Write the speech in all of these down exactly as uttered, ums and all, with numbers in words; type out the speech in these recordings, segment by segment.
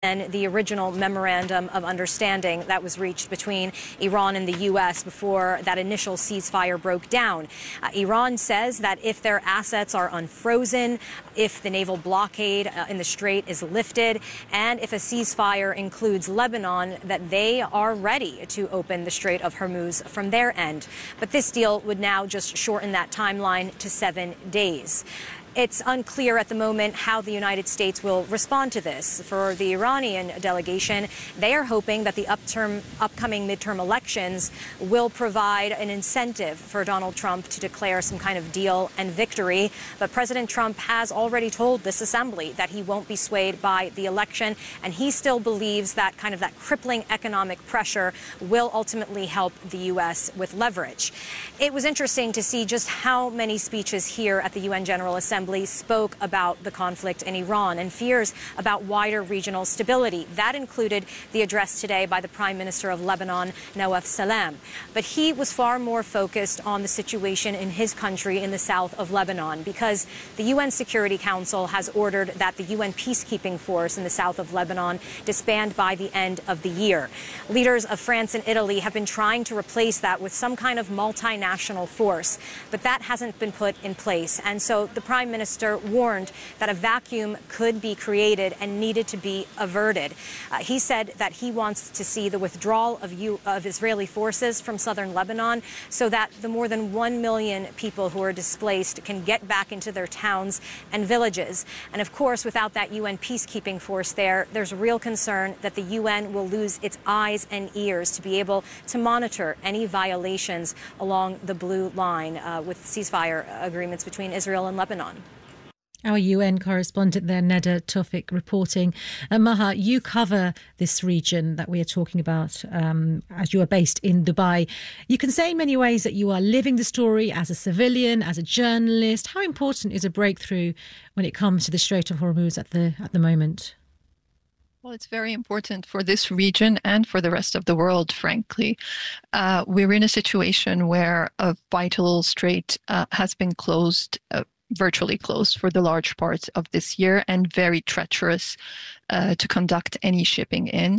And the original memorandum of understanding that was reached between Iran and the U S before that initial ceasefire broke down. Uh, Iran says that if their assets are unfrozen, if the naval blockade uh, in the Strait is lifted, and if a ceasefire includes Lebanon, that they are ready to open the Strait of Hormuz from their end. But this deal would now just shorten that timeline to seven days. It's unclear at the moment how the United States will respond to this. For the Iranian delegation, they are hoping that the upterm, upcoming midterm elections will provide an incentive for Donald Trump to declare some kind of deal and victory. But President Trump has already told this assembly that he won't be swayed by the election, and he still believes that kind of that crippling economic pressure will ultimately help the U S with leverage. It was interesting to see just how many speeches here at the U N General Assembly spoke about the conflict in Iran and fears about wider regional stability. That included the address today by the Prime Minister of Lebanon, Nawaf Salam. But he was far more focused on the situation in his country in the south of Lebanon, because the U N Security Council has ordered that the U N peacekeeping force in the south of Lebanon disband by the end of the year. Leaders of France and Italy have been trying to replace that with some kind of multinational force, but that hasn't been put in place. And so the Prime Minister warned that a vacuum could be created and needed to be averted. Uh, he said that he wants to see the withdrawal of, U of Israeli forces from southern Lebanon so that the more than one million people who are displaced can get back into their towns and villages. And of course, without that U N peacekeeping force there, there's real concern that the U N will lose its eyes and ears to be able to monitor any violations along the blue line uh, with ceasefire agreements between Israel and Lebanon. Our U N correspondent there, Neda Tawfik, reporting. Uh, Maha, you cover this region that we are talking about um, as you are based in Dubai. You can say in many ways that you are living the story as a civilian, as a journalist. How important is a breakthrough when it comes to the Strait of Hormuz at the at the moment? Well, it's very important for this region and for the rest of the world, frankly. Uh, we're in a situation where a vital strait uh, has been closed uh, virtually closed for the large parts of this year, and very treacherous uh, to conduct any shipping in.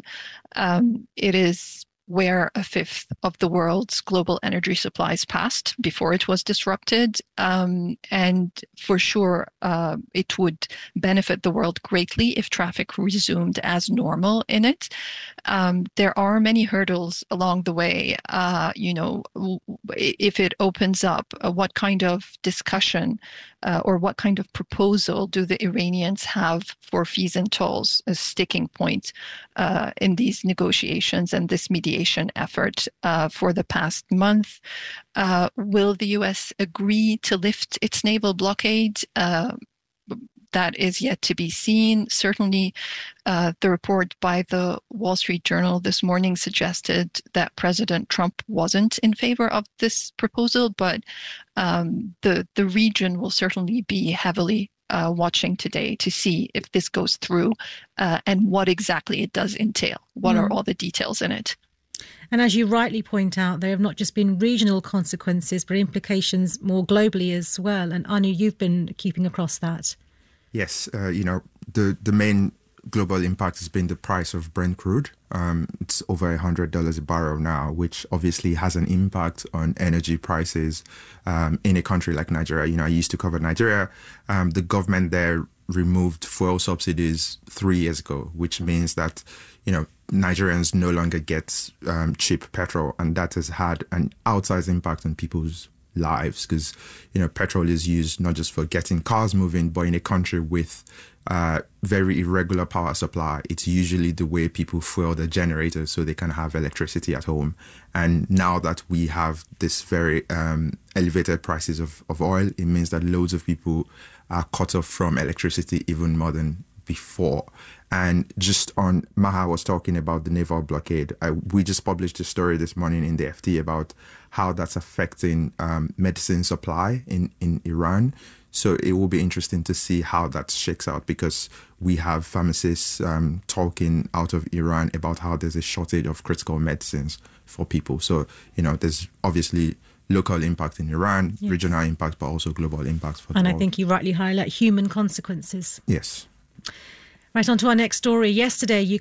Um, it is where a fifth of the world's global energy supplies passed before it was disrupted. Um, and for sure, uh, it would benefit the world greatly if traffic resumed as normal in it. Um, there are many hurdles along the way. Uh, you know, if it opens up, uh, what kind of discussion uh, or what kind of proposal do the Iranians have for fees and tolls, a sticking point uh, in these negotiations and this mediation effort uh, for the past month? Uh, will the U S agree to lift its naval blockade? Uh, that is yet to be seen. Certainly, uh, the report by the Wall Street Journal this morning suggested that President Trump wasn't in favor of this proposal, but um, the, the region will certainly be heavily Uh, watching today to see if this goes through uh, and what exactly it does entail. What mm. are all the details in it? And as you rightly point out, there have not just been regional consequences, but implications more globally as well. And Anu, you've been keeping across that. Yes, uh, you know, the, the main global impact has been the price of Brent crude. Um, it's over one hundred dollars a barrel now, which obviously has an impact on energy prices um, in a country like Nigeria. You know, I used to cover Nigeria. Um, the government there removed fuel subsidies three years ago, which means that, you know, Nigerians no longer get um, cheap petrol, and that has had an outsized impact on people's lives because, you know, petrol is used not just for getting cars moving, but in a country with uh, very irregular power supply, it's usually the way people fuel their generators so they can have electricity at home. And now that we have this very um, elevated prices of, of oil, it means that loads of people are cut off from electricity even more than before. And just on, Maha was talking about the naval blockade. I, we just published a story this morning in the F T about how that's affecting um, medicine supply in, in Iran. So it will be interesting to see how that shakes out, because we have pharmacists um, talking out of Iran about how there's a shortage of critical medicines for people. So, you know, there's obviously local impact in Iran, yes. regional impact, but also global impact for the And world. I think you rightly highlight human consequences. Yes. Right, on to our next story. Yesterday,